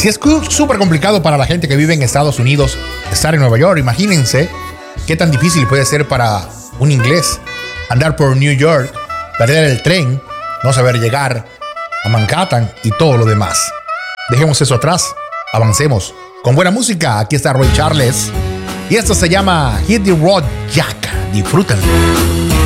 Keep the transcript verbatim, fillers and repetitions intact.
Si es súper complicado para la gente que vive en Estados Unidos estar en Nueva York, imagínense qué tan difícil puede ser para un inglés andar por New York, perder el tren, no saber llegar a Manhattan y todo lo demás. Dejemos eso atrás, avancemos. Con buena música, aquí está Ray Charles y esto se llama Hit the Road Jack. Disfrútenlo.